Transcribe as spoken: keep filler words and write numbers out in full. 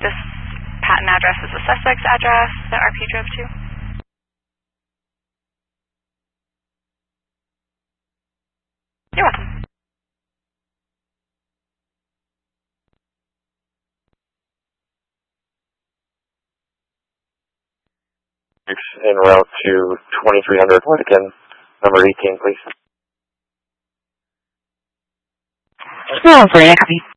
this patent address is the suspect's address that R P drove to? You're welcome. En route to twenty-three hundred Whitakin, number eighteen, please. Oh, great, I copy.